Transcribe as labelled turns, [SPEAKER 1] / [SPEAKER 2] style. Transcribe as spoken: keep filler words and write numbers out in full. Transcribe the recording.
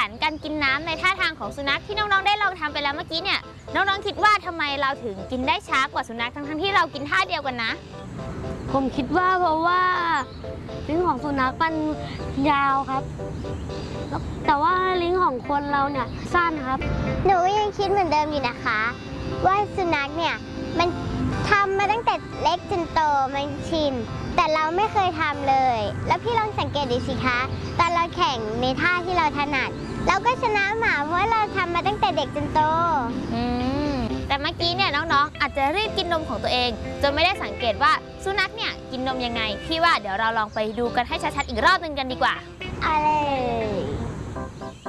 [SPEAKER 1] นการกินน้ำในท่าทางของสุนัขที่น้องๆได้ลองทำไปแล้วเมื่อกี้เนี่ยน้องๆคิดว่าทำไมเราถึงกินได้ช้ากว่าสุนัขทั้งๆที่เรากินท่าเดียวกันนะ
[SPEAKER 2] ผมคิดว่าเพราะว่าลิ้นของสุนัขมันยาวครับแต่ว่าลิ้นของคนเราเนี่ยสั้นครับ
[SPEAKER 3] หนูยังคิดเหมือนเดิมอยู่นะคะว่าสุนัขเนี่ยมันทำมาตั้งแต่เล็กจนโตมันชินแต่เราไม่เคยทำเลยแล้วพี่ลองสังเกตดูสิคะตอนเราแข่งในท่าที่เราถนัดเราก็ชนะหมาเพราะว่าเราทำมาตั้งแต่เด็กจนโต
[SPEAKER 1] อืมแต่เมื่อกี้เนี่ยน้องๆอาจจะรีบกินนมของตัวเองจนไม่ได้สังเกตว่าสุนัขเนี่ยกินนมยังไงพี่ว่าเดี๋ยวเราลองไปดูกันให้ชัดๆอีกรอบนึงกันดีกว่า
[SPEAKER 3] อะไร